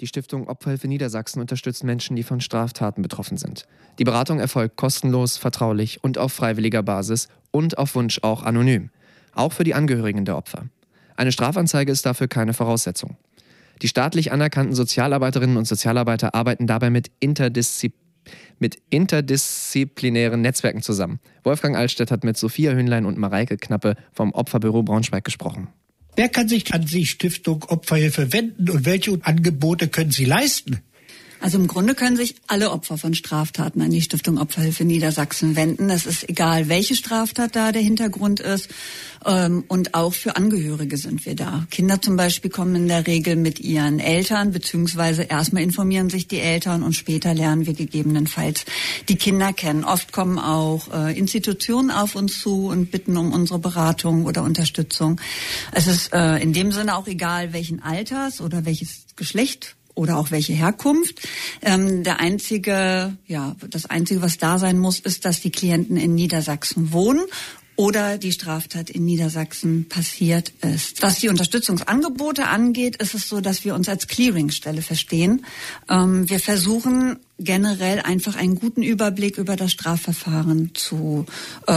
Die Stiftung Opferhilfe Niedersachsen unterstützt Menschen, die von Straftaten betroffen sind. Die Beratung erfolgt kostenlos, vertraulich und auf freiwilliger Basis und auf Wunsch auch anonym. Auch für die Angehörigen der Opfer. Eine Strafanzeige ist dafür keine Voraussetzung. Die staatlich anerkannten Sozialarbeiterinnen und Sozialarbeiter arbeiten dabei mit interdisziplinären Netzwerken zusammen. Wolfgang Altstedt hat mit Sophia Hühnlein und Mareike Knappe vom Opferbüro Braunschweig gesprochen. Wer kann sich an die Stiftung Opferhilfe wenden und welche Angebote können Sie leisten? Also im Grunde können sich alle Opfer von Straftaten an die Stiftung Opferhilfe Niedersachsen wenden. Es ist egal, welche Straftat da der Hintergrund ist. Und auch für Angehörige sind wir da. Kinder zum Beispiel kommen in der Regel mit ihren Eltern, beziehungsweise erstmal informieren sich die Eltern und später lernen wir gegebenenfalls die Kinder kennen. Oft kommen auch Institutionen auf uns zu und bitten um unsere Beratung oder Unterstützung. Es ist in dem Sinne auch egal, welchen Alters oder welches Geschlecht oder auch welche Herkunft. Das Einzige, was da sein muss, ist, dass die Klienten in Niedersachsen wohnen oder die Straftat in Niedersachsen passiert ist. Was die Unterstützungsangebote angeht, ist es so, dass wir uns als Clearingstelle verstehen. Wir versuchen generell einfach einen guten Überblick über das Strafverfahren zu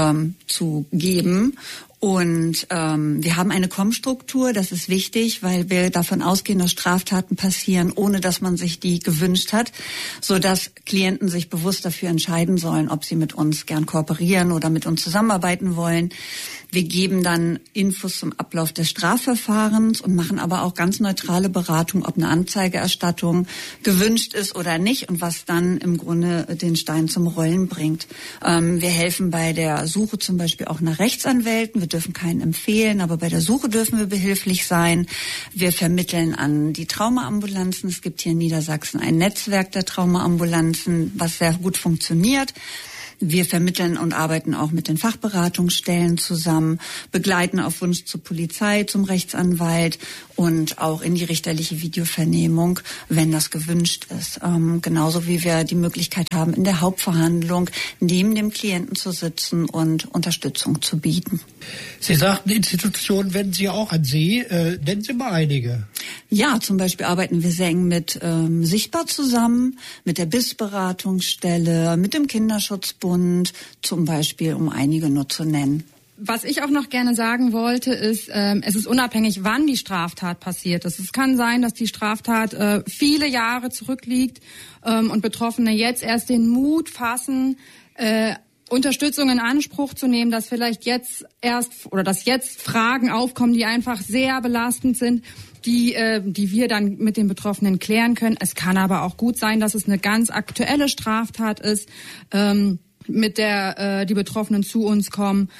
geben. Und wir haben eine Kommstruktur, das ist wichtig, weil wir davon ausgehen, dass Straftaten passieren, ohne dass man sich die gewünscht hat, sodass Klienten sich bewusst dafür entscheiden sollen, ob sie mit uns gern kooperieren oder mit uns zusammenarbeiten wollen. Wir geben dann Infos zum Ablauf des Strafverfahrens und machen aber auch ganz neutrale Beratung, ob eine Anzeigerstattung gewünscht ist oder nicht und was dann im Grunde den Stein zum Rollen bringt. Wir helfen bei der Suche zum Beispiel auch nach Rechtsanwälten. Wir dürfen keinen empfehlen, aber bei der Suche dürfen wir behilflich sein. Wir vermitteln an die Traumaambulanzen. Es gibt hier in Niedersachsen ein Netzwerk der Traumaambulanzen, was sehr gut funktioniert. Wir vermitteln und arbeiten auch mit den Fachberatungsstellen zusammen, begleiten auf Wunsch zur Polizei, zum Rechtsanwalt und auch in die richterliche Videovernehmung, wenn das gewünscht ist. Genauso wie wir die Möglichkeit haben, in der Hauptverhandlung neben dem Klienten zu sitzen und Unterstützung zu bieten. Sie sagten, Institutionen wenden sich auch an Sie. Nennen Sie mal einige. Ja, zum Beispiel arbeiten wir sehr eng mit Sichtbar zusammen, mit der BIS-Beratungsstelle, mit dem Kinderschutzbund zum Beispiel, um einige nur zu nennen. Was ich auch noch gerne sagen wollte, ist, es ist unabhängig, wann die Straftat passiert ist. Es kann sein, dass die Straftat viele Jahre zurückliegt und Betroffene jetzt erst den Mut fassen, Unterstützung in Anspruch zu nehmen, dass vielleicht jetzt Fragen aufkommen, die einfach sehr belastend sind, die wir dann mit den Betroffenen klären können. Es kann aber auch gut sein, dass es eine ganz aktuelle Straftat ist, mit der die Betroffenen zu uns kommen,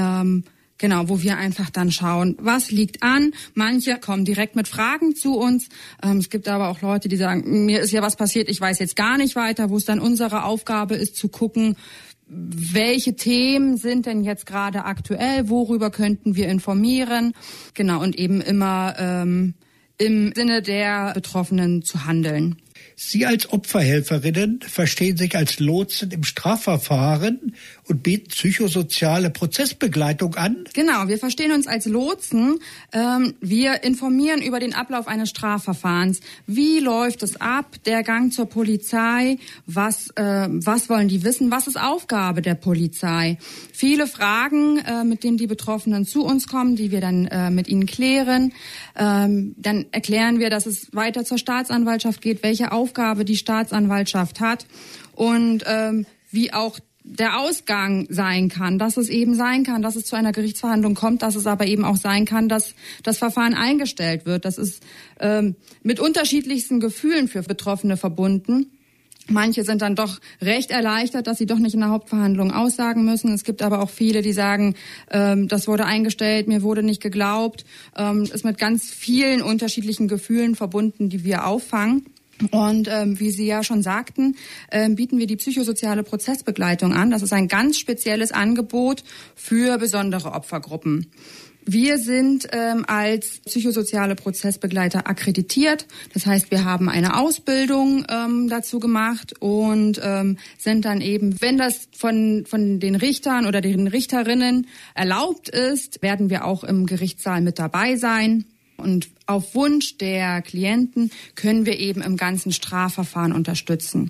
wo wir einfach dann schauen, was liegt an. Manche kommen direkt mit Fragen zu uns. Es gibt aber auch Leute, die sagen, mir ist ja was passiert, ich weiß jetzt gar nicht weiter, wo es dann unsere Aufgabe ist zu gucken, welche Themen sind denn jetzt gerade aktuell, worüber könnten wir informieren, und eben immer im Sinne der Betroffenen zu handeln. Sie als Opferhelferinnen verstehen sich als Lotsen im Strafverfahren und bieten psychosoziale Prozessbegleitung an? Genau, wir verstehen uns als Lotsen. Wir informieren über den Ablauf eines Strafverfahrens. Wie läuft es ab? Der Gang zur Polizei? Was wollen die wissen? Was ist Aufgabe der Polizei? Viele Fragen, mit denen die Betroffenen zu uns kommen, die wir dann mit ihnen klären. Dann erklären wir, dass es weiter zur Staatsanwaltschaft geht, welche Aufgabe die Staatsanwaltschaft hat und wie auch der Ausgang sein kann, dass es eben sein kann, dass es zu einer Gerichtsverhandlung kommt, dass es aber eben auch sein kann, dass das Verfahren eingestellt wird. Das ist mit unterschiedlichsten Gefühlen für Betroffene verbunden. Manche sind dann doch recht erleichtert, dass sie doch nicht in der Hauptverhandlung aussagen müssen. Es gibt aber auch viele, die sagen, das wurde eingestellt, mir wurde nicht geglaubt. Ist mit ganz vielen unterschiedlichen Gefühlen verbunden, die wir auffangen. Und wie Sie ja schon sagten, bieten wir die psychosoziale Prozessbegleitung an. Das ist ein ganz spezielles Angebot für besondere Opfergruppen. Wir sind als psychosoziale Prozessbegleiter akkreditiert. Das heißt, wir haben eine Ausbildung dazu gemacht und sind dann eben, wenn das von den Richtern oder den Richterinnen erlaubt ist, werden wir auch im Gerichtssaal mit dabei sein. Und auf Wunsch der Klienten können wir eben im ganzen Strafverfahren unterstützen.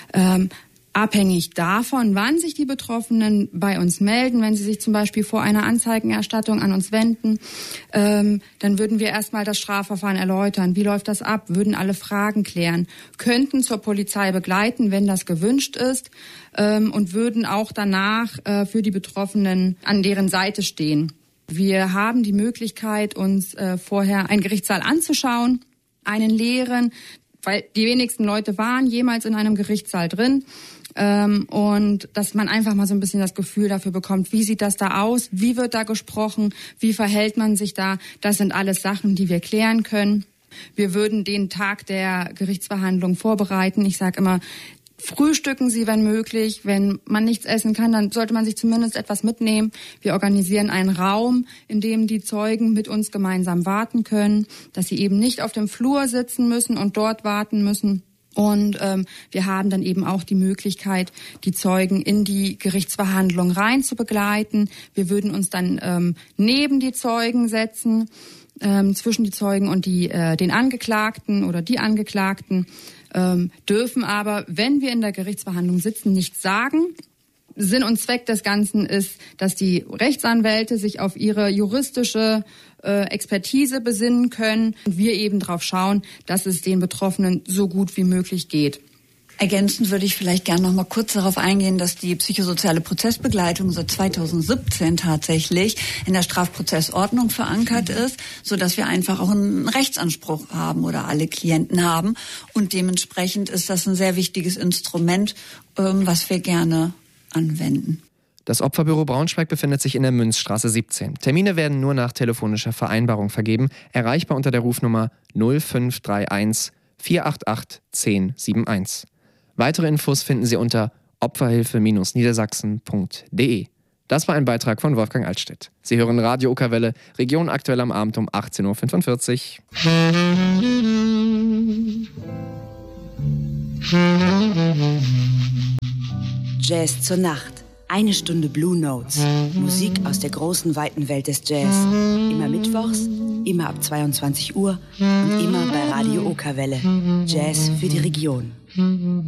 Abhängig davon, wann sich die Betroffenen bei uns melden, wenn sie sich zum Beispiel vor einer Anzeigenerstattung an uns wenden, dann würden wir erstmal das Strafverfahren erläutern. Wie läuft das ab? Würden alle Fragen klären, könnten zur Polizei begleiten, wenn das gewünscht ist, und würden auch danach für die Betroffenen an deren Seite stehen. Wir haben die Möglichkeit, uns vorher einen Gerichtssaal anzuschauen, einen leeren, weil die wenigsten Leute waren jemals in einem Gerichtssaal drin. Und dass man einfach mal so ein bisschen das Gefühl dafür bekommt, wie sieht das da aus, wie wird da gesprochen, wie verhält man sich da. Das sind alles Sachen, die wir klären können. Wir würden den Tag der Gerichtsverhandlung vorbereiten. Ich sage immer, frühstücken Sie, wenn möglich. Wenn man nichts essen kann, dann sollte man sich zumindest etwas mitnehmen. Wir organisieren einen Raum, in dem die Zeugen mit uns gemeinsam warten können, dass sie eben nicht auf dem Flur sitzen müssen und dort warten müssen. Und wir haben dann eben auch die Möglichkeit, die Zeugen in die Gerichtsverhandlung rein zu begleiten. Wir würden uns dann neben die Zeugen setzen, zwischen die Zeugen und den Angeklagten oder die Angeklagten, dürfen aber, wenn wir in der Gerichtsverhandlung sitzen, nichts sagen. Sinn und Zweck des Ganzen ist, dass die Rechtsanwälte sich auf ihre juristische Expertise besinnen können und wir eben darauf schauen, dass es den Betroffenen so gut wie möglich geht. Ergänzend würde ich vielleicht gerne noch mal kurz darauf eingehen, dass die psychosoziale Prozessbegleitung seit 2017 tatsächlich in der Strafprozessordnung verankert ist, so dass wir einfach auch einen Rechtsanspruch haben oder alle Klienten haben. Und dementsprechend ist das ein sehr wichtiges Instrument, was wir gerne anwenden. Das Opferbüro Braunschweig befindet sich in der Münzstraße 17. Termine werden nur nach telefonischer Vereinbarung vergeben, erreichbar unter der Rufnummer 0531 488 1071. Weitere Infos finden Sie unter opferhilfe-niedersachsen.de. Das war ein Beitrag von Wolfgang Altstedt. Sie hören Radio Okerwelle, Region aktuell am Abend um 18.45 Uhr. Jazz zur Nacht. 1 Stunde Blue Notes. Musik aus der großen, weiten Welt des Jazz. Immer mittwochs, immer ab 22 Uhr und immer bei Radio Okerwelle. Jazz für die Region.